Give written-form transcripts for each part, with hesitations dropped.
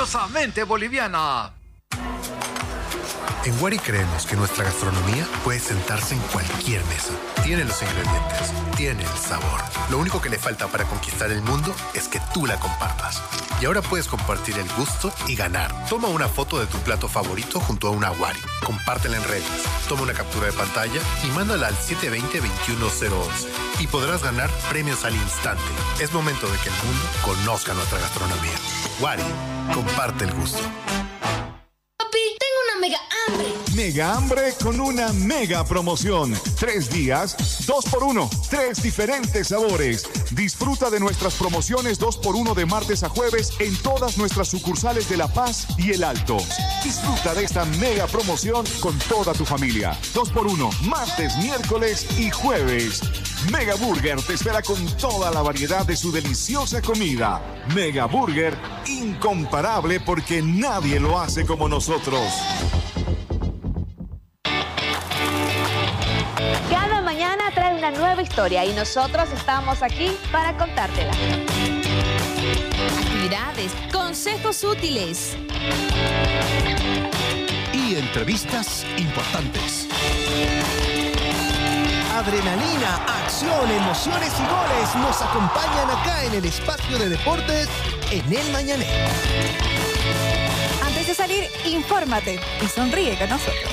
Deliciosamente boliviana. En Wari creemos que nuestra gastronomía puede sentarse en cualquier mesa. Tiene los ingredientes, tiene el sabor. Lo único que le falta para conquistar el mundo es que tú la compartas. Y ahora puedes compartir el gusto y ganar. Toma una foto de tu plato favorito junto a una Wari. Compártela en redes. Toma una captura de pantalla y mándala al 720-21011. Y podrás ganar premios al instante. Es momento de que el mundo conozca nuestra gastronomía. Wari, comparte el gusto. Mega hambre. Mega hambre con una mega promoción. 3 días, 2x1. 3 diferentes sabores. Disfruta de nuestras promociones 2x1 de martes a jueves en todas nuestras sucursales de La Paz y El Alto. Disfruta de esta mega promoción con toda tu familia. 2x1, martes, miércoles y jueves. Mega Burger te espera con toda la variedad de su deliciosa comida. Mega Burger, incomparable porque nadie lo hace como nosotros. Cada mañana trae una nueva historia y nosotros estamos aquí para contártela. Actividades, consejos útiles y entrevistas importantes. Adrenalina, acción, emociones y goles nos acompañan acá en el espacio de deportes en El Mañanero. Antes de salir, infórmate y sonríe con nosotros.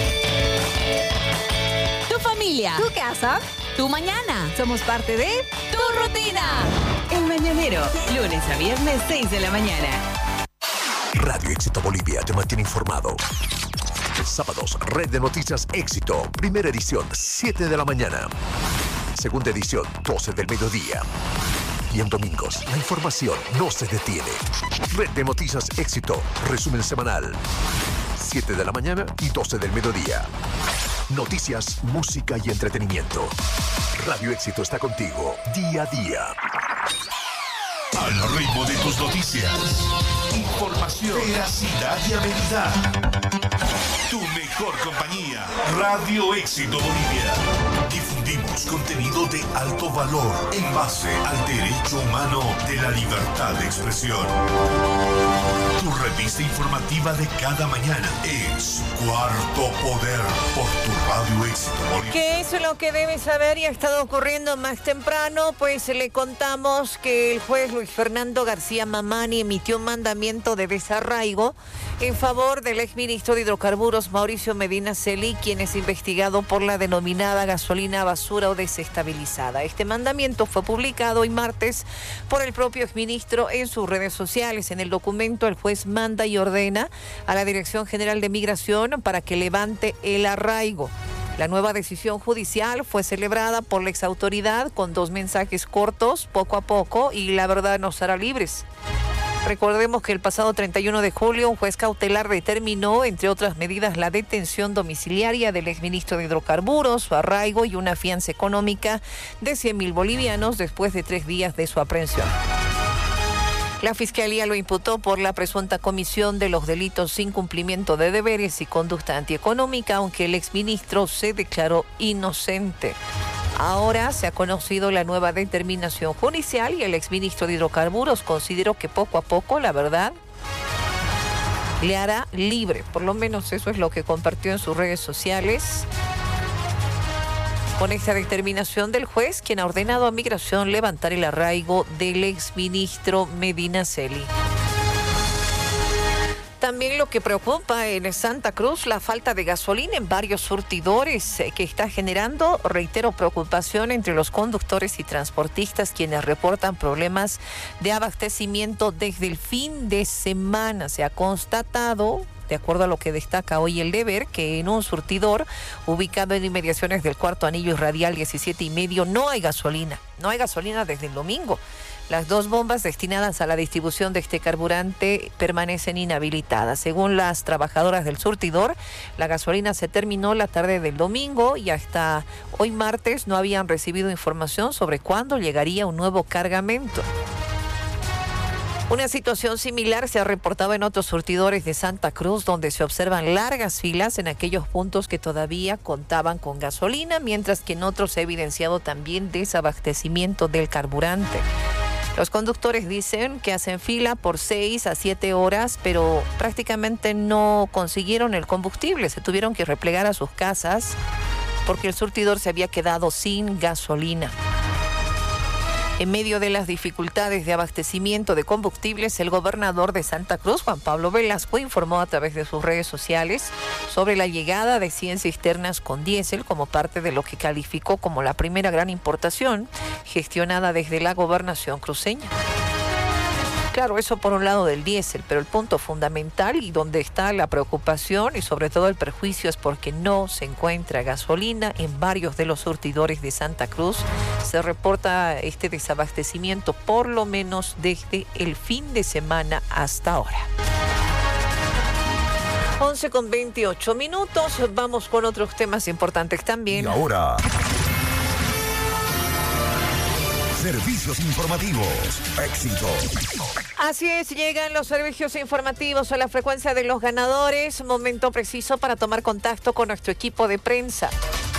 Tu familia, tu casa, tu mañana. Somos parte de tu rutina. El Mañanero, lunes a viernes, 6 de la mañana. Radio Éxito Bolivia te mantiene informado. Sábados, Red de Noticias Éxito. Primera edición, 7 de la mañana. Segunda edición, 12 del mediodía. Y en domingos, la información no se detiene. Red de Noticias Éxito. Resumen semanal. 7 de la mañana y 12 del mediodía. Noticias, música y entretenimiento. Radio Éxito está contigo día a día. Al ritmo de tus noticias. Información, veracidad y habilidad. Tu mejor compañía. Radio Éxito Bolivia. Difundimos contenido de alto valor en base al derecho humano de la libertad de expresión. Tu revista informativa de cada mañana es Cuarto Poder por tu Radio Éxito Bolivia. ¿Qué es lo que debe saber y ha estado ocurriendo más temprano? Pues le contamos que el juez Luis Fernando García Mamani emitió un mandamiento de desarraigo en favor del exministro de Hidrocarburos Mauricio Medina Celi, quien es investigado por la denominada gasolina basura o desestabilizada. Este mandamiento fue publicado hoy martes por el propio exministro en sus redes sociales. En el documento, el juez manda y ordena a la Dirección General de Migración para que levante el arraigo. La nueva decisión judicial fue celebrada por la exautoridad con 2 mensajes cortos, poco a poco, y la verdad nos hará libres. Recordemos que el pasado 31 de julio un juez cautelar determinó, entre otras medidas, la detención domiciliaria del exministro de Hidrocarburos, su arraigo y una fianza económica de 100.000 bolivianos después de 3 días de su aprehensión. La Fiscalía lo imputó por la presunta comisión de los delitos sin cumplimiento de deberes y conducta antieconómica, aunque el exministro se declaró inocente. Ahora se ha conocido la nueva determinación judicial y el exministro de Hidrocarburos consideró que poco a poco, la verdad, le hará libre. Por lo menos eso es lo que compartió en sus redes sociales. Con esta determinación del juez, quien ha ordenado a Migración levantar el arraigo del exministro Medina Celi. También lo que preocupa en Santa Cruz, la falta de gasolina en varios surtidores que está generando, reitero, preocupación entre los conductores y transportistas, quienes reportan problemas de abastecimiento desde el fin de semana. Se ha constatado, de acuerdo a lo que destaca hoy El Deber, que en un surtidor ubicado en inmediaciones del Cuarto Anillo y Radial 17,5 no hay gasolina. No hay gasolina desde el domingo. Las 2 bombas destinadas a la distribución de este carburante permanecen inhabilitadas. Según las trabajadoras del surtidor, la gasolina se terminó la tarde del domingo y hasta hoy martes no habían recibido información sobre cuándo llegaría un nuevo cargamento. Una situación similar se ha reportado en otros surtidores de Santa Cruz, donde se observan largas filas en aquellos puntos que todavía contaban con gasolina, mientras que en otros se ha evidenciado también desabastecimiento del carburante. Los conductores dicen que hacen fila por 6 a 7 horas, pero prácticamente no consiguieron el combustible. Se tuvieron que replegar a sus casas porque el surtidor se había quedado sin gasolina. En medio de las dificultades de abastecimiento de combustibles, el gobernador de Santa Cruz, Juan Pablo Velasco, informó a través de sus redes sociales sobre la llegada de 100 cisternas con diésel como parte de lo que calificó como la primera gran importación gestionada desde la gobernación cruceña. Claro, eso por un lado del diésel, pero el punto fundamental y donde está la preocupación y sobre todo el perjuicio es porque no se encuentra gasolina en varios de los surtidores de Santa Cruz. Se reporta este desabastecimiento por lo menos desde el fin de semana hasta ahora. 11:28. Vamos con otros temas importantes también. Y ahora, servicios informativos. Éxito. Así es, llegan los servicios informativos a la frecuencia de los ganadores. Momento preciso para tomar contacto con nuestro equipo de prensa.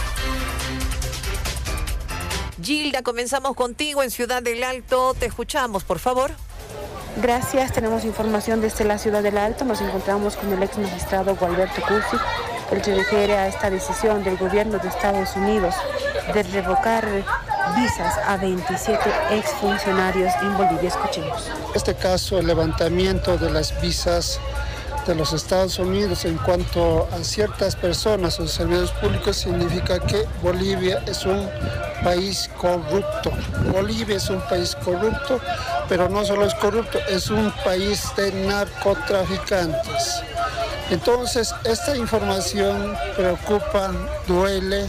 Gilda, comenzamos contigo en Ciudad del Alto. Te escuchamos, por favor. Gracias, tenemos información desde la Ciudad del Alto. Nos encontramos con el ex magistrado Gualberto Cusi. Él se refiere a esta decisión del gobierno de Estados Unidos de revocar visas a 27 exfuncionarios en Bolivia. Escuchemos. En este caso, el levantamiento de las visas de los Estados Unidos en cuanto a ciertas personas o servidores públicos significa que Bolivia es un país corrupto. Bolivia es un país corrupto, pero no solo es corrupto, es un país de narcotraficantes. Entonces, esta información preocupa, duele,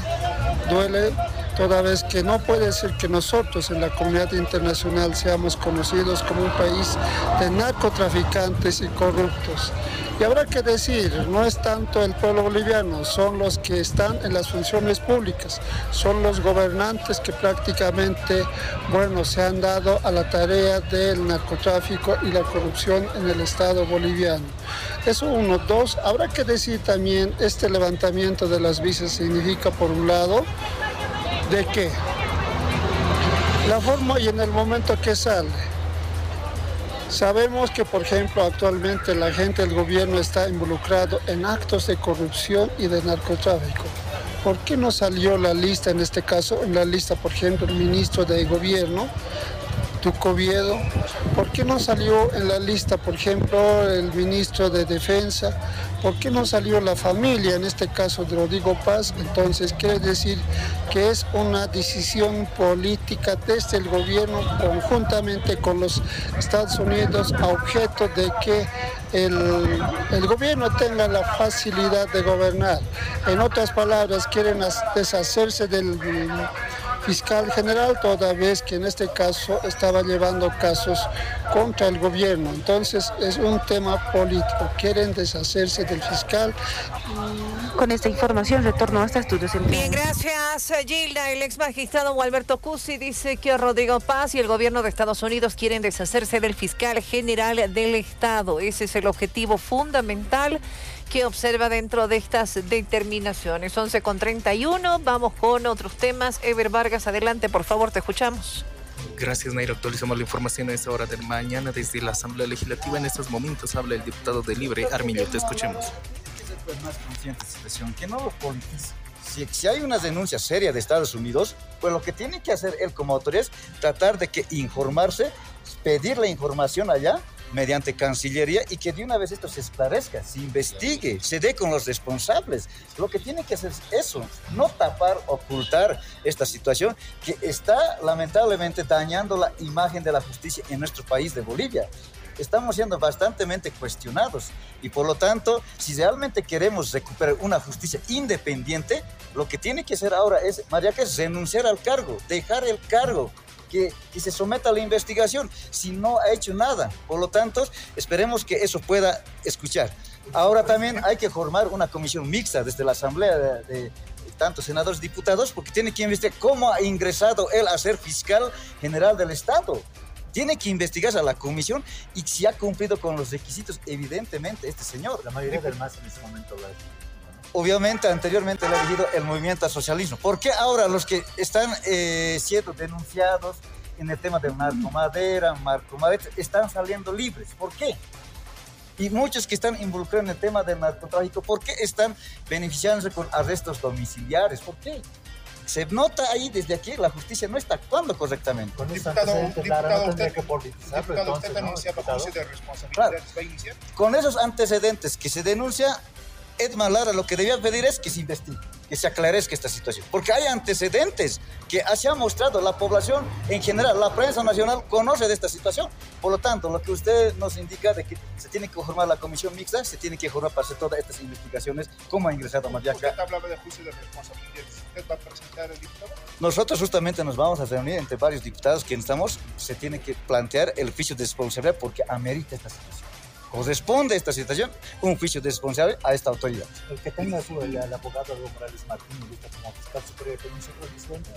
toda vez que no puede ser que nosotros en la comunidad internacional seamos conocidos como un país de narcotraficantes y corruptos. Y habrá que decir, no es tanto el pueblo boliviano, son los que están en las funciones públicas, son los gobernantes que prácticamente, se han dado a la tarea del narcotráfico y la corrupción en el Estado boliviano. Eso uno. Dos, habrá que decir también, este levantamiento de las visas significa, por un lado, de que la forma y en el momento que sale. Sabemos que, por ejemplo, actualmente la gente del gobierno está involucrado en actos de corrupción y de narcotráfico. ¿Por qué no salió la lista, en este caso, en la lista, por ejemplo, el ministro de Gobierno, Tucoviedo? ¿Por qué no salió en la lista, por ejemplo, el ministro de Defensa? ¿Por qué no salió la familia, en este caso de Rodrigo Paz? Entonces, quiere decir que es una decisión política desde el gobierno conjuntamente con los Estados Unidos a objeto de que el gobierno tenga la facilidad de gobernar. En otras palabras, quieren deshacerse del fiscal general, toda vez que en este caso estaba llevando casos contra el gobierno. Entonces es un tema político, quieren deshacerse del fiscal. Con esta información retorno hasta Estudios en Bien, gracias Gilda. El ex magistrado Gualberto Cusi dice que Rodrigo Paz y el gobierno de Estados Unidos quieren deshacerse del fiscal general del Estado. Ese es el objetivo fundamental que observa dentro de estas determinaciones. 11:31, vamos con otros temas. Ever Vargas, adelante, por favor, te escuchamos. Gracias, Naira. Actualizamos la información a esta hora de mañana desde la Asamblea Legislativa. En estos momentos habla el diputado de Libre, Armiño. Te escuchemos. Pues más consciente de esta situación, que no lo politice. Si hay una denuncia seria de Estados Unidos, pues lo que tiene que hacer él como autoridad es tratar de que informarse, pedir la información allá, mediante Cancillería, y que de una vez esto se esclarezca, se investigue, se dé con los responsables. Lo que tiene que hacer es eso, no tapar, ocultar esta situación que está lamentablemente dañando la imagen de la justicia en nuestro país de Bolivia. Estamos siendo bastante cuestionados y por lo tanto, si realmente queremos recuperar una justicia independiente, lo que tiene que hacer ahora es, Mariaca, es renunciar al cargo, dejar el cargo, que se someta a la investigación, si no ha hecho nada. Por lo tanto, esperemos que eso pueda escuchar. Ahora también hay que formar una comisión mixta desde la Asamblea de tanto senadores y diputados, porque tiene que investigar cómo ha ingresado él a ser fiscal general del Estado. Tiene que investigarse a la comisión y si ha cumplido con los requisitos, evidentemente, este señor. La mayoría del MAS en ese momento lo ha hecho. Obviamente, anteriormente le ha elegido el movimiento al socialismo. ¿Por qué ahora los que están siendo denunciados en el tema del narcomadera, están saliendo libres. ¿Por qué? Y muchos que están involucrados en el tema del narcotráfico, ¿por qué están beneficiándose con arrestos domiciliares? ¿Por qué? Se nota ahí desde aquí, la justicia no está actuando correctamente. Con esos antecedentes, Lara, no tendría que politizarlo, entonces, usted denuncia ¿no? juicio de responsabilidades, Claro. ¿va a iniciar? Con esos antecedentes que se denuncia, Edman Lara lo que debía pedir es que se investigue, que se aclarezca esta situación. Porque hay antecedentes que se ha mostrado, la población en general, la prensa nacional conoce de esta situación. Por lo tanto, lo que usted nos indica de que se tiene que formar la comisión mixta, se tiene que formar para hacer todas estas investigaciones, cómo ha ingresado Mariaca. Usted hablaba de juicio de responsabilidades. ¿Usted va a presentar el diputado? Nosotros justamente nos vamos a reunir entre varios diputados que se tiene que plantear el juicio de responsabilidad porque amerita esta situación. Corresponde a esta situación un juicio de responsable a esta autoridad. El que tenga el abogado Evo Morales Martínez como fiscal superior de Comisión Presidente.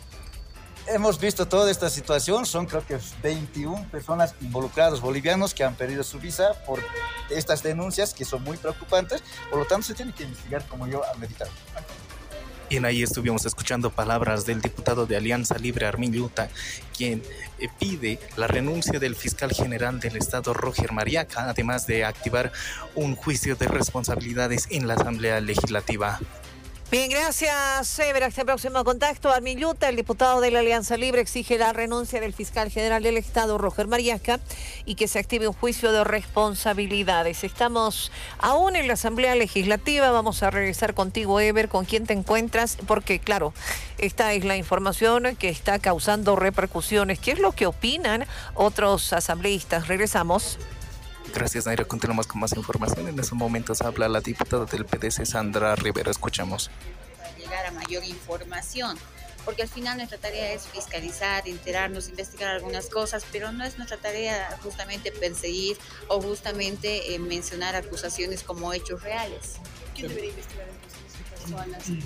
Hemos visto toda esta situación, son creo que 21 personas involucradas bolivianos que han perdido su visa por estas denuncias que son muy preocupantes, por lo tanto se tiene que investigar como yo he meditado. Bien, ahí estuvimos escuchando palabras del diputado de Alianza Libre, Armin Yuta, quien pide la renuncia del fiscal general del Estado, Roger Mariaca, además de activar un juicio de responsabilidades en la Asamblea Legislativa. Bien, gracias, Ever. Hasta el próximo contacto. Armin Yuta, el diputado de la Alianza Libre, exige la renuncia del fiscal general del Estado, Roger Mariaca, y que se active un juicio de responsabilidades. Estamos aún en la Asamblea Legislativa. Vamos a regresar contigo, Ever, con quién te encuentras, porque, claro, esta es la información que está causando repercusiones. ¿Qué es lo que opinan otros asambleístas? Regresamos. Gracias, Naira. Continuamos con más información. En estos momentos habla la diputada del PDC, Sandra Rivera. Escuchamos. Para llegar a mayor información, porque al final nuestra tarea es fiscalizar, enterarnos, investigar algunas cosas, pero no es nuestra tarea justamente perseguir o justamente mencionar acusaciones como hechos reales. ¿Quién debería investigar entonces?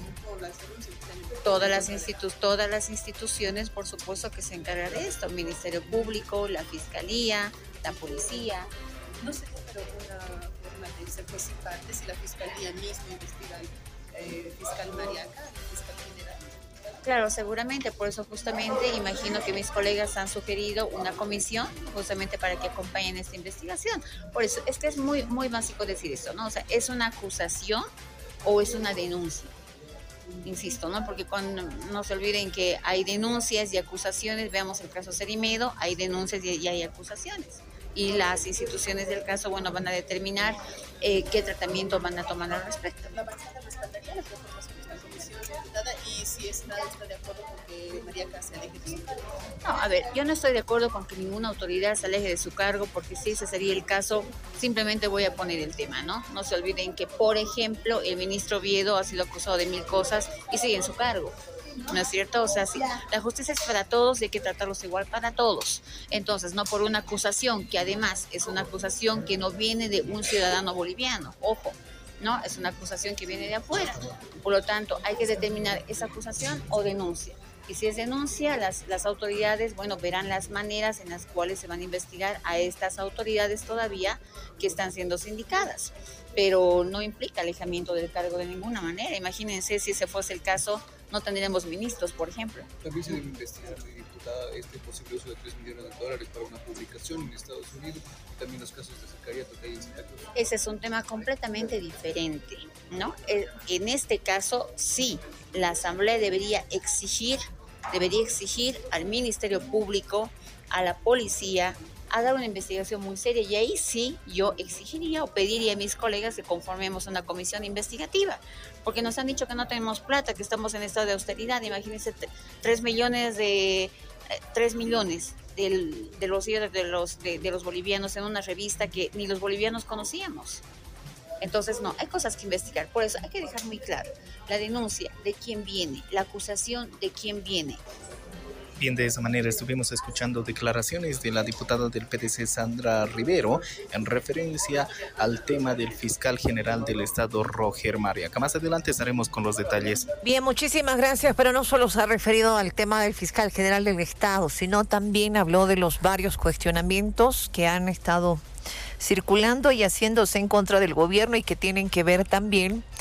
Todas las instituciones, por supuesto, que se encargan de esto: Ministerio Público, la Fiscalía, la Policía. No sé, pero una forma de ser pues parte si la Fiscalía misma investiga al fiscal Mariaca, al fiscal general. Claro, seguramente, por eso justamente imagino que mis colegas han sugerido una comisión justamente para que acompañen esta investigación. Por eso es que es muy, muy básico decir esto, ¿no? O sea, ¿es una acusación o es una denuncia? Insisto, ¿no? Porque no se olviden que hay denuncias y acusaciones. Veamos el caso Cerimedo, hay denuncias y hay acusaciones. Y las instituciones del caso, bueno, van a determinar qué tratamiento van a tomar al respecto. ¿La bancada respaldaría las reformas de esta comisión, diputada? Y si está de acuerdo con que Mariaca se aleje de su cargo. No, a ver, yo no estoy de acuerdo con que ninguna autoridad se aleje de su cargo, porque si ese sería el caso, simplemente voy a poner el tema, ¿no? No se olviden que, por ejemplo, el ministro Oviedo ha sido acusado de 1000 cosas y sigue en su cargo. ¿No es cierto? O sea, sí, la justicia es para todos y hay que tratarlos igual para todos. Entonces, no por una acusación, que además es una acusación que no viene de un ciudadano boliviano, ojo, ¿no? Es una acusación que viene de afuera. Por lo tanto, hay que determinar esa acusación o denuncia. Y si es denuncia, las autoridades, bueno, verán las maneras en las cuales se van a investigar a estas autoridades todavía que están siendo sindicadas. Pero no implica alejamiento del cargo de ninguna manera. Imagínense si ese fuese el caso, no tendríamos ministros, por ejemplo. También se debe investigar, diputada, este posible uso de $3 millones para una publicación en Estados Unidos y también los casos de sicariato que hay en Santa Cruz. Ese es un tema completamente diferente, ¿no? En este caso, sí, la Asamblea debería exigir al Ministerio Público, a la Policía, a dar una investigación muy seria, y ahí sí yo exigiría o pediría a mis colegas que conformemos una comisión investigativa, porque nos han dicho que no tenemos plata, que estamos en estado de austeridad. Imagínense 3 millones de los bolivianos en una revista que ni los bolivianos conocíamos. Entonces, no, hay cosas que investigar. Por eso hay que dejar muy claro la denuncia de quién viene, la acusación de quién viene. Bien, de esa manera estuvimos escuchando declaraciones de la diputada del PDC, Sandra Rivero, en referencia al tema del fiscal general del Estado, Roger Mariaca. Más adelante estaremos con los detalles. Bien, muchísimas gracias, pero no solo se ha referido al tema del fiscal general del Estado, sino también habló de los varios cuestionamientos que han estado circulando y haciéndose en contra del gobierno y que tienen que ver también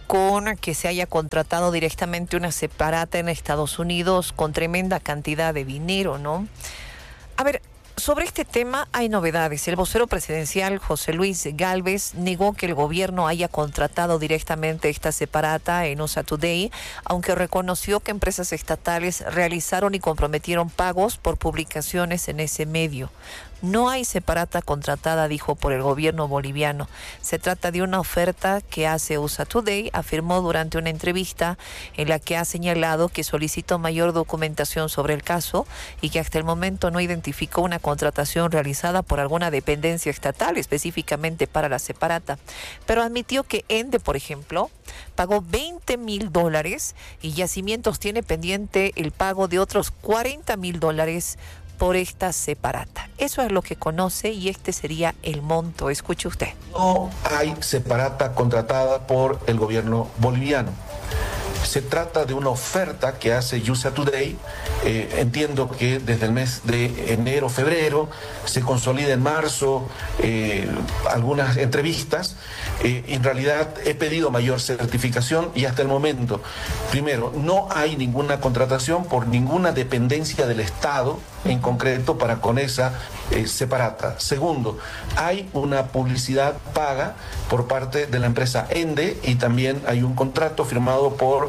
con que se haya contratado directamente una separata en Estados Unidos con tremenda cantidad de dinero, ¿no? A ver, sobre este tema hay novedades. El vocero presidencial José Luis Gálvez negó que el gobierno haya contratado directamente esta separata en USA Today, aunque reconoció que empresas estatales realizaron y comprometieron pagos por publicaciones en ese medio. No hay separata contratada, dijo, por el gobierno boliviano. Se trata de una oferta que hace USA Today, afirmó durante una entrevista en la que ha señalado que solicitó mayor documentación sobre el caso y que hasta el momento no identificó una contratación realizada por alguna dependencia estatal, específicamente para la separata. Pero admitió que ENDE, por ejemplo, pagó $20,000 y Yacimientos tiene pendiente el pago de otros $40,000 por esta separata. Eso es lo que conoce y este sería el monto. Escuche usted. No hay separata contratada por el gobierno boliviano. Se trata de una oferta que hace USA Today. Entiendo que desde el mes de enero, febrero, se consolida en marzo algunas entrevistas. En realidad he pedido mayor certificación y hasta el momento, primero, no hay ninguna contratación por ninguna dependencia del Estado en concreto para con esa separata. Segundo, hay una publicidad paga por parte de la empresa ENDE y también hay un contrato firmado por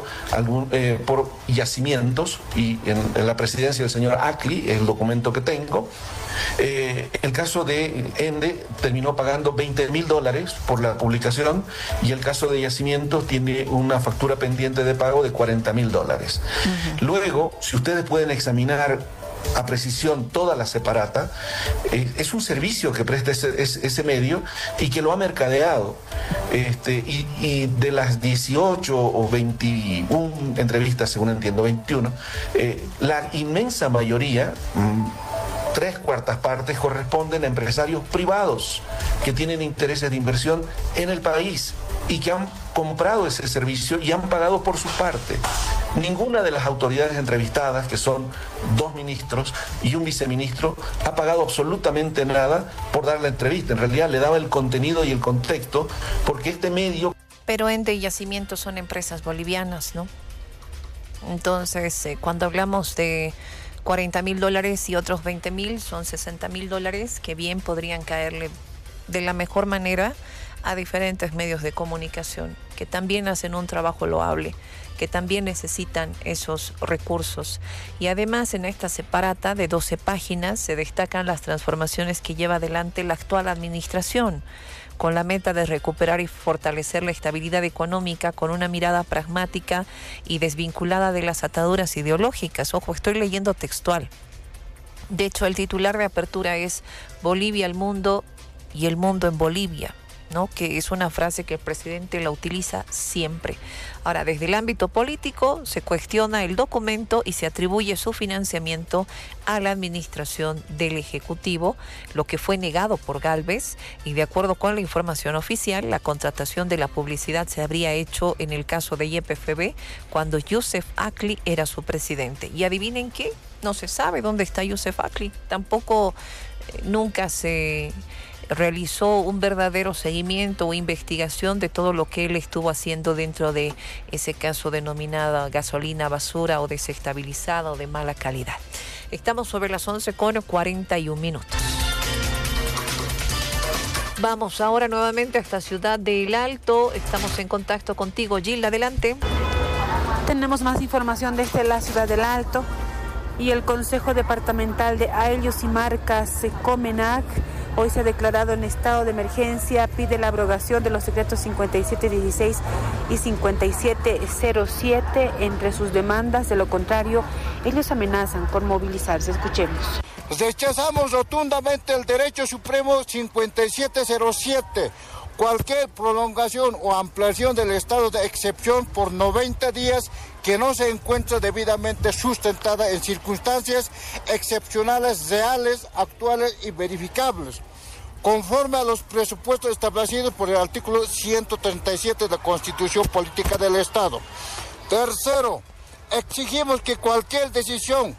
Yacimientos y en la presidencia del señor Acli, el documento que tengo. El caso de ENDE terminó pagando $20,000 por la publicación y el caso de Yacimientos tiene una factura pendiente de pago de $40,000. Luego, si ustedes pueden examinar a precisión toda la separata, es un servicio que presta ese medio y que lo ha mercadeado. Y de las 18 o 21 entrevistas, según entiendo, 21, la inmensa mayoría, 3/4 partes, corresponden a empresarios privados que tienen intereses de inversión en el país y que han comprado ese servicio y han pagado por su parte. Ninguna de las autoridades entrevistadas, que son 2 ministros y un viceministro, ha pagado absolutamente nada por dar la entrevista. En realidad le daba el contenido y el contexto, porque este medio... Pero ENDE y Yacimientos son empresas bolivianas, ¿no? Entonces, cuando hablamos de $40,000 y otros $20,000, son $60,000 que bien podrían caerle de la mejor manera a diferentes medios de comunicación que también hacen un trabajo loable, que también necesitan esos recursos. Y además en esta separata de 12 páginas se destacan las transformaciones que lleva adelante la actual administración, con la meta de recuperar y fortalecer la estabilidad económica con una mirada pragmática y desvinculada de las ataduras ideológicas. Ojo, estoy leyendo textual. De hecho, el titular de apertura es Bolivia al mundo y el mundo en Bolivia, ¿no? Que es una frase que el presidente la utiliza siempre. Ahora, desde el ámbito político se cuestiona el documento y se atribuye su financiamiento a la administración del Ejecutivo, lo que fue negado por Gálvez, y de acuerdo con la información oficial, la contratación de la publicidad se habría hecho en el caso de YPFB cuando Youssef Acli era su presidente. Y adivinen qué, no se sabe dónde está Youssef Acli, tampoco nunca se realizó un verdadero seguimiento o investigación de todo lo que él estuvo haciendo dentro de ese caso denominado gasolina basura o desestabilizada o de mala calidad. Estamos sobre las 11:41. Vamos ahora nuevamente hasta Ciudad del Alto. Estamos en contacto contigo, Gilda, adelante. Tenemos más información desde la Ciudad del Alto y el Consejo Departamental de Aelios y Marcas Comenac hoy se ha declarado en estado de emergencia, pide la abrogación de los decretos 5716 y 5707 entre sus demandas. De lo contrario, ellos amenazan con movilizarse. Escuchemos. Rechazamos rotundamente el derecho supremo 5707. Cualquier prolongación o ampliación del estado de excepción por 90 días que no se encuentre debidamente sustentada en circunstancias excepcionales, reales, actuales y verificables, conforme a los presupuestos establecidos por el artículo 137 de la Constitución Política del Estado. Tercero, exigimos que cualquier decisión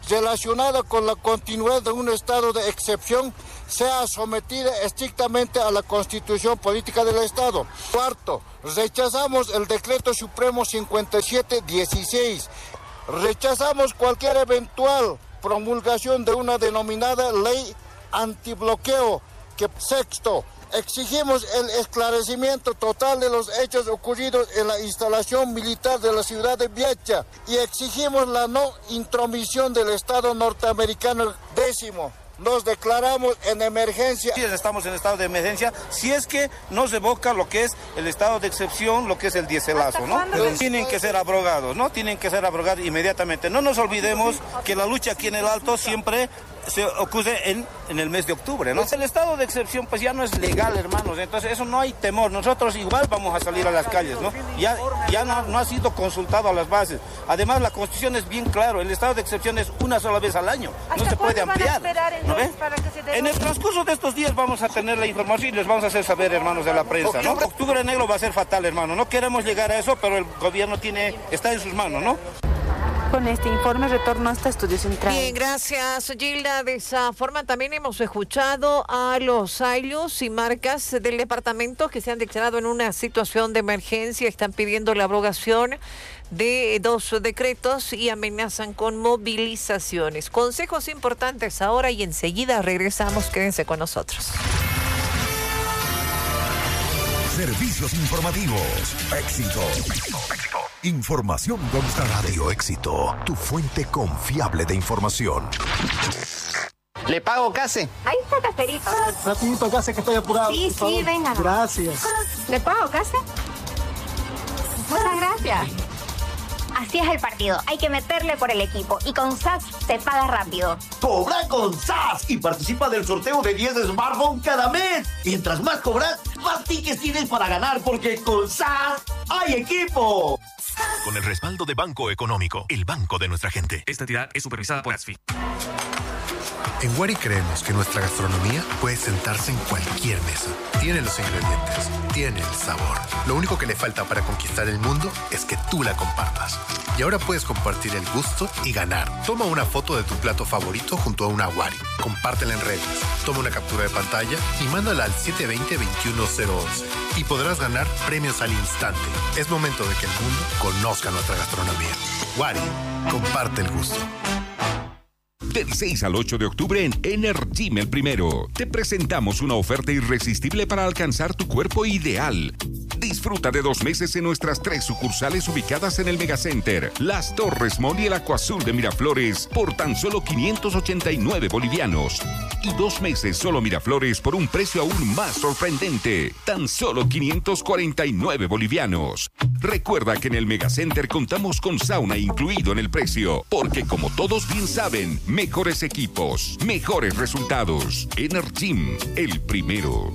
relacionada con la continuidad de un estado de excepción sea sometida estrictamente a la Constitución Política del Estado. Cuarto, rechazamos el Decreto Supremo 5716. Rechazamos cualquier eventual promulgación de una denominada ley antibloqueo. Sexto, exigimos el esclarecimiento total de los hechos ocurridos en la instalación militar de la ciudad de Biacha y exigimos la no intromisión del Estado norteamericano. Décimo, nos declaramos en emergencia. Sí, estamos en estado de emergencia si es que no se evoca lo que es el estado de excepción, lo que es el diéselazo, ¿no? Tienen que ser abrogados, ¿no? Tienen que ser abrogados inmediatamente. No nos olvidemos que la lucha aquí en el Alto siempre se ocurre en el mes de octubre, ¿no? Pues el estado de excepción pues ya no es legal, hermanos, entonces eso no hay temor, nosotros igual vamos a salir a las calles, ¿no? Ya no ha sido consultado a las bases. Además la Constitución es bien claro, el estado de excepción es una sola vez al año, no se puede ampliar. ¿No ven? En el transcurso de estos días vamos a tener la información y les vamos a hacer saber, hermanos de la prensa, ¿no? Octubre negro va a ser fatal, hermano, no queremos llegar a eso, pero el gobierno está en sus manos, ¿no? Con este informe retorno hasta Estudio Central. Bien, gracias, Gilda. De esa forma también hemos escuchado a los aylus y marcas del departamento que se han declarado en una situación de emergencia. Están pidiendo la abrogación de 2 decretos y amenazan con movilizaciones. Consejos importantes ahora y enseguida regresamos. Quédense con nosotros. Servicios informativos. Éxito. Información consta. Radio Éxito, tu fuente confiable de información. ¿Le pago, Case? Ahí está, Caserito. Rapidito, Case, que estoy apurado. Sí, sí, venga. Gracias. ¿Le pago, Case? Muchas gracias. Así es el partido. Hay que meterle por el equipo. Y con SAS se paga rápido. Cobra con SAS y participa del sorteo de 10 smartphones cada mes. Mientras más cobras, más tickets tienes para ganar, porque con SAS hay equipo. Con el respaldo de Banco Económico, el banco de nuestra gente. Esta entidad es supervisada por ASFI. En Wari creemos que nuestra gastronomía puede sentarse en cualquier mesa. Tiene los ingredientes, tiene el sabor. Lo único que le falta para conquistar el mundo es que tú la compartas. Y ahora puedes compartir el gusto y ganar. Toma una foto de tu plato favorito junto a una Wari. Compártela en redes. Toma una captura de pantalla y mándala al 720-21011. Y podrás ganar premios al instante. Es momento de que el mundo conozca nuestra gastronomía. Wari, comparte el gusto. Del 6 al 8 de octubre en Energym El Primero, te presentamos una oferta irresistible para alcanzar tu cuerpo ideal. Disfruta de 2 meses en nuestras 3 sucursales ubicadas en el Megacenter, Las Torres Mall y el Acuazul de Miraflores por tan solo 589 bolivianos. Y 2 meses solo Miraflores por un precio aún más sorprendente, tan solo 549 bolivianos. Recuerda que en el Megacenter contamos con sauna incluido en el precio, porque como todos bien saben, mejores equipos, mejores resultados. Energym, El Primero.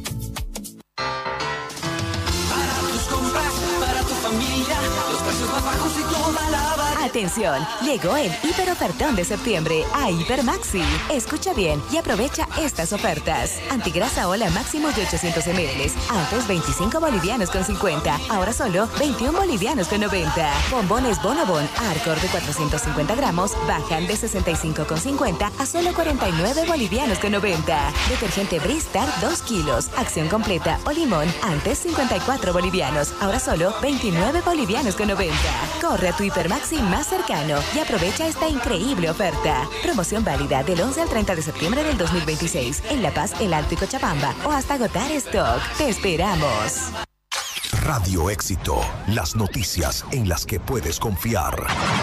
Para tu familia, los precios más bajos y toda la variedad. Atención, llegó el hiperofertón de septiembre a Hipermaxi. Escucha bien y aprovecha estas ofertas. Antigrasa Ola máximos de 800 ml. Antes 25 bolivianos con 50. Ahora solo 21 bolivianos con 90. Bombones Bonobon Arcor de 450 gramos bajan de 65,50 a solo 49 bolivianos con 90. Detergente Bristar 2 kilos. Acción completa o limón. Antes 54 bolivianos. Ahora solo 29 bolivianos con 90. Corre a tu Hipermaxi más cercano y aprovecha esta increíble oferta. Promoción válida del 11 al 30 de septiembre del 2026 en La Paz, El Alto y Cochabamba o hasta agotar stock. ¡Te esperamos! Radio Éxito, las noticias en las que puedes confiar.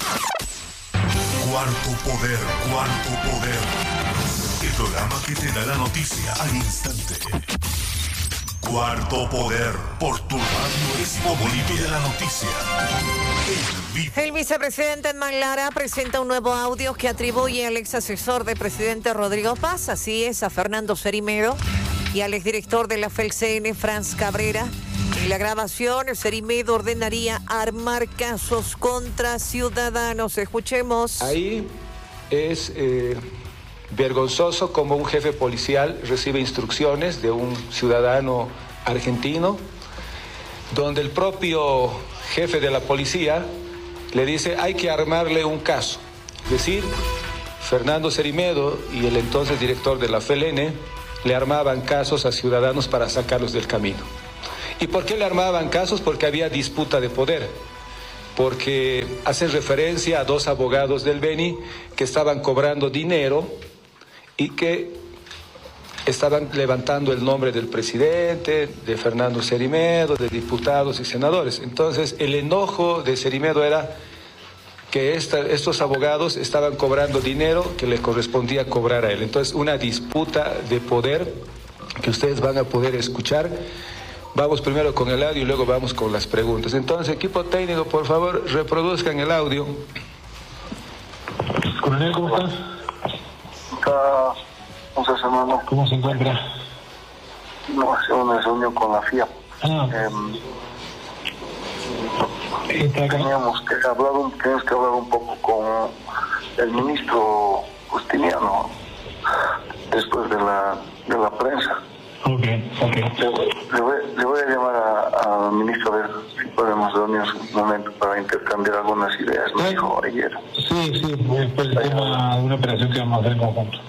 Cuarto Poder, Cuarto Poder. El programa que te da la noticia al instante. Cuarto Poder, por tu radio Éxito Bolivia de la noticia. El vicepresidente Edman Lara presenta un nuevo audio que atribuye al ex asesor del presidente Rodrigo Paz, así es, a Fernando Cerimedo, y al exdirector de la FELCN, Franz Cabrera. En la grabación, Cerimedo ordenaría armar casos contra ciudadanos. Escuchemos. Ahí es vergonzoso como un jefe policial recibe instrucciones de un ciudadano argentino, donde el propio jefe de la policía le dice hay que armarle un caso. Es decir, Fernando Cerimedo y el entonces director de la FLN le armaban casos a ciudadanos para sacarlos del camino. ¿Y por qué le armaban casos? Porque había disputa de poder. Porque hacen referencia a dos abogados del Beni que estaban cobrando dinero y que estaban levantando el nombre del presidente, de Fernando Cerimedo, de diputados y senadores. Entonces, el enojo de Cerimedo era que estos abogados estaban cobrando dinero que le correspondía cobrar a él. Entonces, una disputa de poder que ustedes van a poder escuchar. Vamos primero con el audio y luego vamos con las preguntas. Entonces, equipo técnico, por favor, reproduzcan el audio. Coronel, ¿cómo estás? Entonces, hermano. ¿Cómo se encuentra? No, hace una reunión con la FIA. Teníamos que hablar un poco con el ministro Justiniano después de la prensa. Okay. Le voy a llamar al ministro a ver si podemos reunirnos un momento para intercambiar algunas ideas, me dijo ayer. Sí, después del tema de una operación que vamos a hacer en conjunto.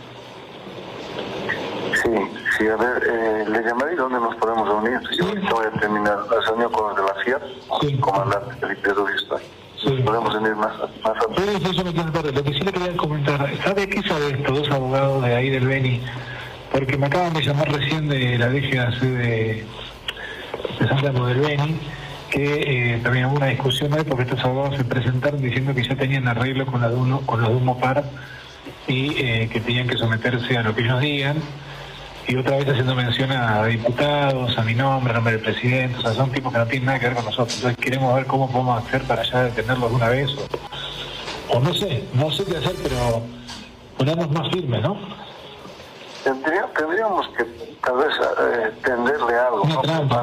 Sí, a ver, le llamaré dónde nos podemos reunir. Yo ahorita voy a terminar la reunión con los de la FIA, con el comandante Felipe Rubio. Nos podemos unir más rápido. Sí, eso me tiene tarde. Lo que sí le quería comentar, ¿sabe qué sabe estos dos abogados de ahí del Beni? Porque me acaban de llamar recién de la DGAC de Santiago del Beni, que también hubo una discusión hoy porque estos abogados se presentaron diciendo que ya tenían arreglo con los de Humopar y que tenían que someterse a lo que ellos digan. Y otra vez haciendo mención a diputados, a mi nombre, al nombre del presidente, o sea, son tipos que no tienen nada que ver con nosotros. Entonces queremos ver cómo podemos hacer para ya detenerlos de una vez, o no sé qué hacer, pero ponernos más firmes, ¿no? Tendríamos que tal vez tenderle algo, una trampa,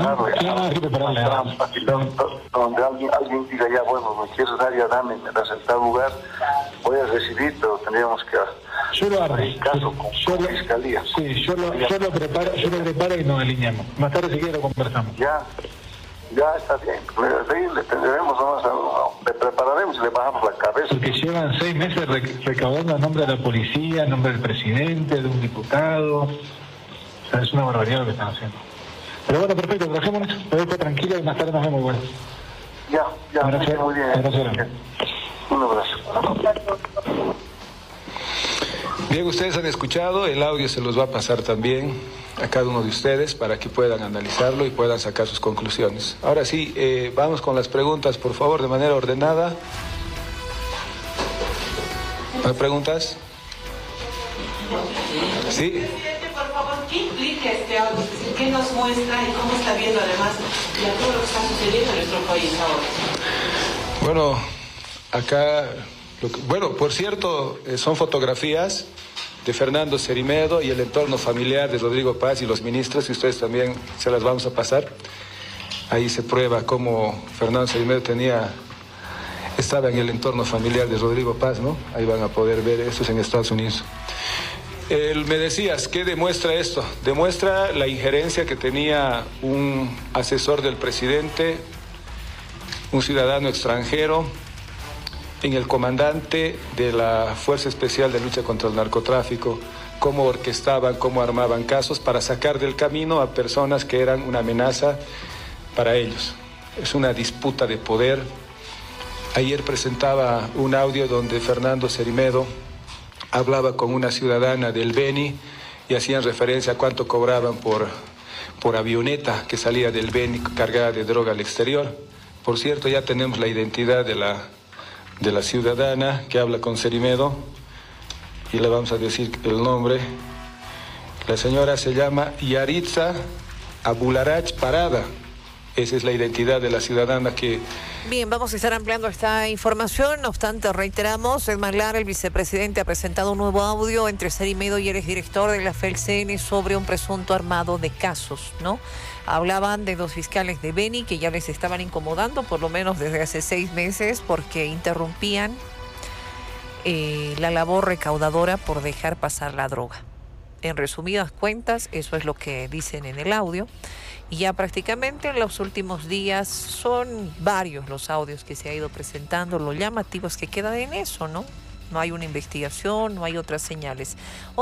donde alguien diga ya, bueno, me quieres dar, ya dame, me das en tal lugar, voy a recibir, pero tendríamos que hacer caso con fiscalía. Sí, yo lo preparo y nos alineamos. Más tarde si quiere lo conversamos. Ya está bien. Le tendremos le prepararemos y le bajamos la cabeza. Porque llevan 6 meses recaudando a nombre de la policía, a nombre del presidente, de un diputado. O sea, es una barbaridad lo que están haciendo. Pero bueno, perfecto, trabajemos eso. Lo dejo tranquilo y más tarde nos vemos igual. Ya, muy bien. Gracias. Un abrazo. Bien, ustedes han escuchado, el audio se los va a pasar también a cada uno de ustedes para que puedan analizarlo y puedan sacar sus conclusiones. Ahora sí, vamos con las preguntas, por favor, de manera ordenada. ¿Hay preguntas? Sí. Presidente, por favor, ¿qué implica este audio? ¿Qué nos muestra y cómo está viendo además ya todo lo que está sucediendo en nuestro país ahora? Bueno, acá, por cierto, son fotografías de Fernando Cerimedo y el entorno familiar de Rodrigo Paz y los ministros, y ustedes también se las vamos a pasar. Ahí se prueba cómo Fernando Cerimedo estaba en el entorno familiar de Rodrigo Paz, ¿no? Ahí van a poder ver, esto es en Estados Unidos. Me decías, ¿qué demuestra esto? Demuestra la injerencia que tenía un asesor del presidente, un ciudadano extranjero, en el comandante de la Fuerza Especial de Lucha contra el Narcotráfico, cómo orquestaban, cómo armaban casos para sacar del camino a personas que eran una amenaza para ellos. Es una disputa de poder. Ayer presentaba un audio donde Fernando Cerimedo hablaba con una ciudadana del Beni y hacían referencia a cuánto cobraban por avioneta que salía del Beni cargada de droga al exterior. Por cierto, ya tenemos la identidad de la ciudadana que habla con Cerimedo y le vamos a decir el nombre. La señora se llama Yaritza Abularach Parada. Esa es la identidad de la ciudadana que... Bien, vamos a estar ampliando esta información. No obstante, reiteramos, Edmar Lara, el vicepresidente, ha presentado un nuevo audio entre Cerimedo y el exdirector de la FELCN sobre un presunto armado de casos, ¿no? Hablaban de 2 fiscales de Beni que ya les estaban incomodando, por lo menos desde hace 6 meses, porque interrumpían la labor recaudadora por dejar pasar la droga. En resumidas cuentas, eso es lo que dicen en el audio. Y ya prácticamente en los últimos días son varios los audios que se ha ido presentando. Lo llamativo es que queda en eso, ¿no? No hay una investigación, no hay otras señales.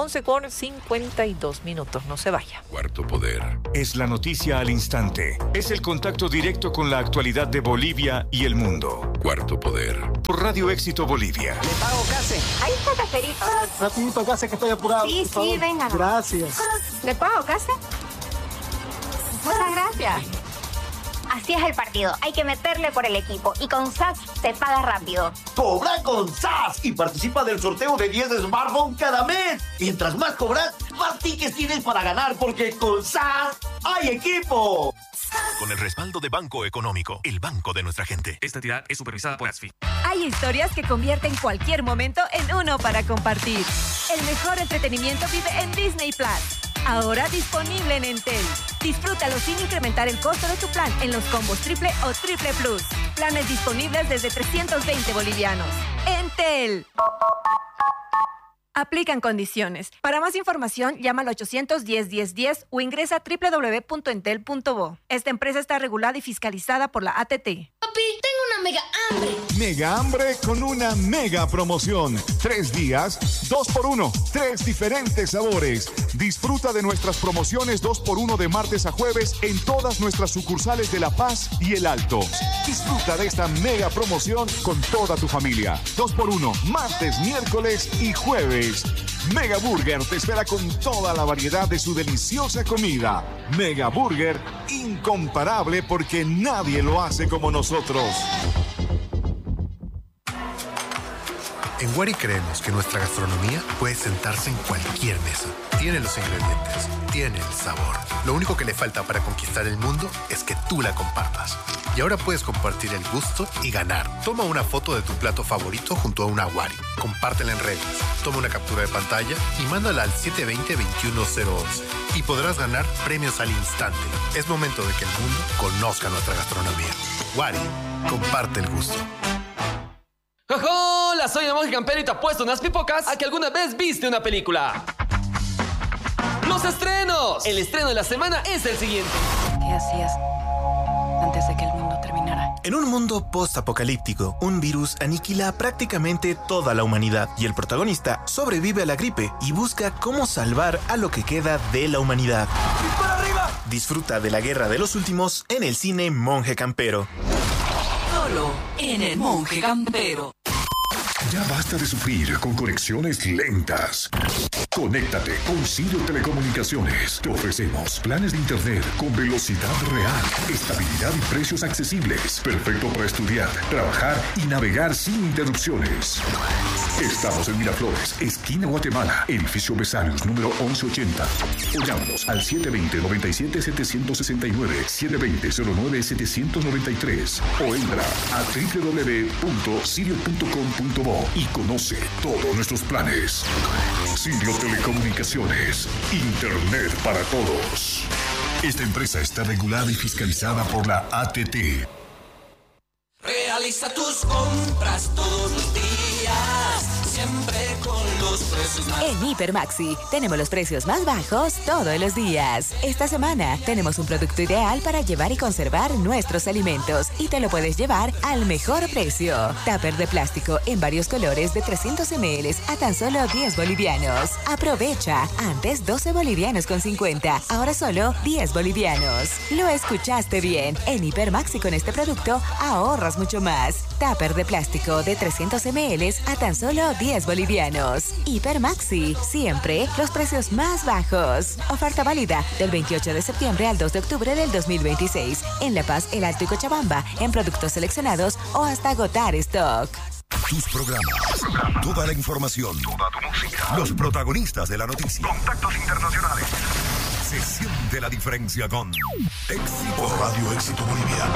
11:52, no se vaya. Cuarto Poder. Es la noticia al instante. Es el contacto directo con la actualidad de Bolivia y el mundo. Cuarto Poder. Por Radio Éxito Bolivia. Le pago Case. Ahí está, Caserito. Rapidito, Case, que estoy apurado. Sí, sí, venga. Gracias. ¿Le pago, Case? Muchas gracias. Así es el partido. Hay que meterle por el equipo. Y con SAS se paga rápido. Cobra con SAS y participa del sorteo de 10 smartphones cada mes. Mientras más cobras, más tickets tienes para ganar, porque con SAS hay equipo. Con el respaldo de Banco Económico, el banco de nuestra gente. Esta entidad es supervisada por ASFI. Hay historias que convierten cualquier momento en uno para compartir. El mejor entretenimiento vive en Disney Plus. Ahora disponible en Entel. Disfrútalo sin incrementar el costo de tu plan en los combos triple o triple plus. Planes disponibles desde 320 bolivianos. Entel. Aplican condiciones. Para más información, llama al 810-1010 o ingresa a www.entel.bo. Esta empresa está regulada y fiscalizada por la ATT. Papi, tengo una mega hambre. Mega hambre con una mega promoción. 3 días, 2x1. 3 diferentes sabores. Disfruta de nuestras promociones 2x1 de martes a jueves en todas nuestras sucursales de La Paz y El Alto. Disfruta de esta mega promoción con toda tu familia. 2x1, martes, miércoles y jueves. Mega Burger te espera con toda la variedad de su deliciosa comida. Mega Burger, incomparable porque nadie lo hace como nosotros. En Wari creemos que nuestra gastronomía puede sentarse en cualquier mesa. Tiene los ingredientes, tiene el sabor. Lo único que le falta para conquistar el mundo es que tú la compartas. Y ahora puedes compartir el gusto y ganar. Toma una foto de tu plato favorito junto a una Wari. Compártela en redes. Toma una captura de pantalla y mándala al 720-21011. Y podrás ganar premios al instante. Es momento de que el mundo conozca nuestra gastronomía. Wari, comparte el gusto. ¡Hola! Soy el Monje Campero y te apuesto unas pipocas a que alguna vez viste una película. ¡Los estrenos! El estreno de la semana es el siguiente. ¿Qué hacías antes de que el mundo terminara? En un mundo post-apocalíptico, un virus aniquila prácticamente toda la humanidad y el protagonista sobrevive a la gripe y busca cómo salvar a lo que queda de la humanidad. ¡Dispara arriba! Disfruta de la guerra de los últimos en el cine Monje Campero. Solo en el Monje Campero. Ya basta de sufrir con conexiones lentas. Conéctate con Sirio Telecomunicaciones. Te ofrecemos planes de internet con velocidad real, estabilidad y precios accesibles. Perfecto para estudiar, trabajar y navegar sin interrupciones. Estamos en Miraflores, esquina Guatemala, edificio Besarios, número 1180. O llámanos al 720-97-769, 720-09-793. O entra a www.sirio.com.bo y conoce todos nuestros planes. Sirio Telecomunicaciones, Internet para todos. Esta empresa está regulada y fiscalizada por la ATT. Realiza tus compras todos los días, siempre con los precios más. En Hipermaxi tenemos los precios más bajos todos los días. Esta semana tenemos un producto ideal para llevar y conservar nuestros alimentos y te lo puedes llevar al mejor precio. Tupper de plástico en varios colores de 300 ml a tan solo 10 bolivianos. Aprovecha, antes 12 bolivianos con 50, ahora solo 10 bolivianos. Lo escuchaste bien. En Hipermaxi con este producto ahorras mucho más. Tupper de plástico de 300 ml a tan solo 10 bolivianos. Hipermaxi, siempre los precios más bajos. Oferta válida del 28 de septiembre al 2 de octubre del 2026. En La Paz, El Alto y Cochabamba, en productos seleccionados o hasta agotar stock. Tus programas, toda la información, toda tu música, los protagonistas de la noticia, contactos internacionales. Se siente la diferencia con Éxito Radio Éxito Bolivia.